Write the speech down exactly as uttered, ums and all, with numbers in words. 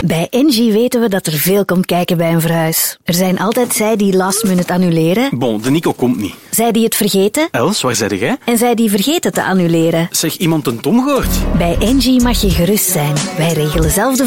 Bij Engie weten we dat er veel komt kijken bij een verhuis. Er zijn altijd zij die last minute annuleren. Bon, de Nico komt niet. Zij die het vergeten. Els, waar zei jij? En zij die vergeten te annuleren. Zeg, iemand een Tom gehoord? Bij Engie mag je gerust zijn. Wij regelen zelf de